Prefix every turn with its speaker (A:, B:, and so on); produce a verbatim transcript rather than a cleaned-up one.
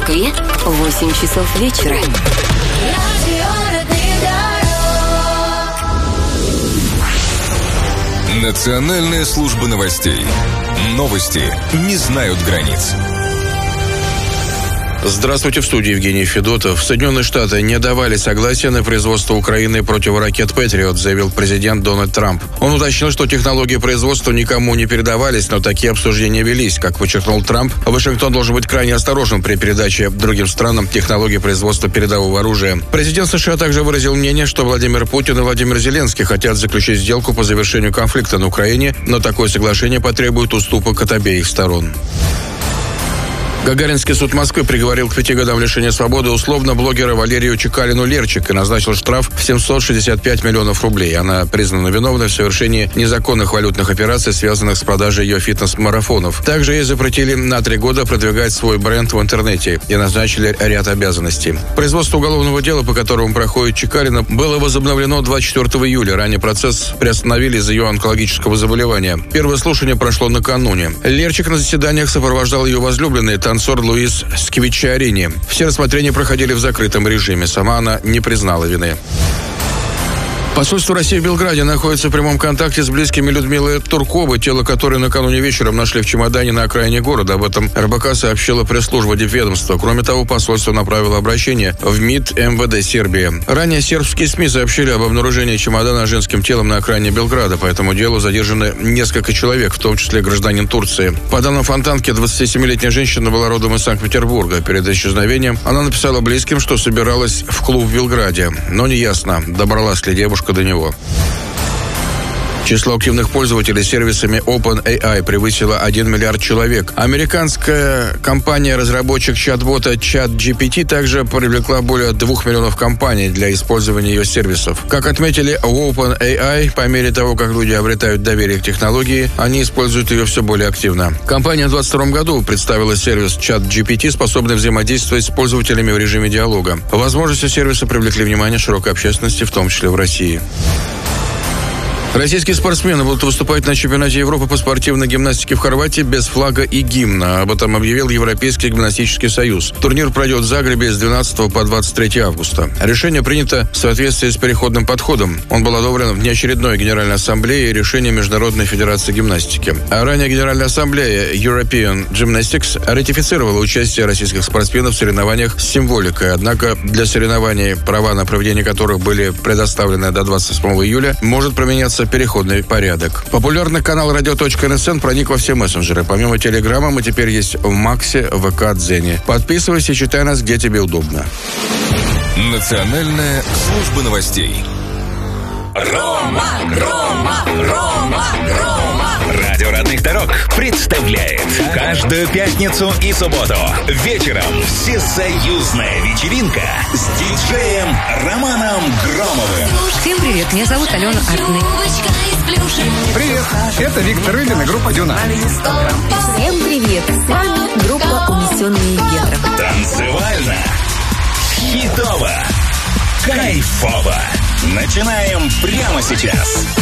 A: Москве восемь часов вечера.
B: Национальная служба новостей. Новости не знают границ.
C: Здравствуйте, в студии Евгений Федотов. Соединенные Штаты не давали согласия на производство Украины противоракет «Патриот», заявил президент Дональд Трамп. Он уточнил, что технологии производства никому не передавались, но такие обсуждения велись. Как подчеркнул Трамп, Вашингтон должен быть крайне осторожен при передаче другим странам технологий производства передового оружия. Президент США также выразил мнение, что Владимир Путин и Владимир Зеленский хотят заключить сделку по завершению конфликта на Украине, но такое соглашение потребует уступок от обеих сторон. Гагаринский суд Москвы приговорил к пяти годам лишения свободы условно блогера Валерию Чекалину-Лерчик и назначил штраф в семьсот шестьдесят пять миллионов рублей. Она признана виновной в совершении незаконных валютных операций, связанных с продажей ее фитнес-марафонов. Также ей запретили на три года продвигать свой бренд в интернете и назначили ряд обязанностей. Производство уголовного дела, по которому проходит Чекалина, было возобновлено двадцать четвёртого июля. Ранее процесс приостановили из-за ее онкологического заболевания. Первое слушание прошло накануне. Лерчик на заседаниях сопровождал ее возлюбленный танцор Луис Сквиччиарини. Все рассмотрения проходили в закрытом режиме. Сама она не признала вины. Посольство России в Белграде находится в прямом контакте с близкими Людмилы Турковой, тело которой накануне вечером нашли в чемодане на окраине города. Об этом эр бэ ка сообщила пресс-служба дипведомства. Кроме того, посольство направило обращение в МИД эм вэ дэ Сербии. Ранее сербские СМИ сообщили об обнаружении чемодана с женским телом на окраине Белграда. По этому делу задержаны несколько человек, в том числе гражданин Турции. По данным Фонтанки, двадцатисемилетняя женщина была родом из Санкт-Петербурга. Перед исчезновением она написала близким, что собиралась в клуб в Белграде. Но неясно, добралась ли девушка до него. Число активных пользователей сервисами OpenAI превысило один миллиард человек. Американская компания-разработчик чат-бота ChatGPT также привлекла более двух миллионов компаний для использования ее сервисов. Как отметили в OpenAI, по мере того, как люди обретают доверие к технологии, они используют ее все более активно. Компания в двадцать втором году представила сервис ChatGPT, способный взаимодействовать с пользователями в режиме диалога. Возможности сервиса привлекли внимание широкой общественности, в том числе в России. Российские спортсмены будут выступать на чемпионате Европы по спортивной гимнастике в Хорватии без флага и гимна. Об этом объявил Европейский гимнастический союз. Турнир пройдет в Загребе с двенадцатого по двадцать третье августа. Решение принято в соответствии с переходным подходом. Он был одобрен в неочередной Генеральной Ассамблее и решением Международной Федерации Гимнастики. А ранее Генеральная Ассамблея European Gymnastics ратифицировала участие российских спортсменов в соревнованиях с символикой. Однако для соревнований, права на проведение которых были предоставлены до двадцать восьмого июля, может применяться переходный порядок. Популярный канал радио точка эн эс эн проник во все мессенджеры. Помимо Телеграма мы теперь есть в Максе, вэ ка, Дзене. Подписывайся и читай нас, где тебе удобно.
B: Национальная служба новостей.
D: Рома, Рома, Рома, Рома. Радио родных дорог представляет каждую пятницу и субботу вечером всесоюзная вечеринка с диджеем Романом Громовым.
E: Всем привет, меня зовут Алена Артный.
F: Привет, это Виктор Рыбин и группа Дюна.
G: Всем привет, с вами группа «Унесенные ветром».
D: Танцевально, хитово, кайфово. Начинаем прямо сейчас.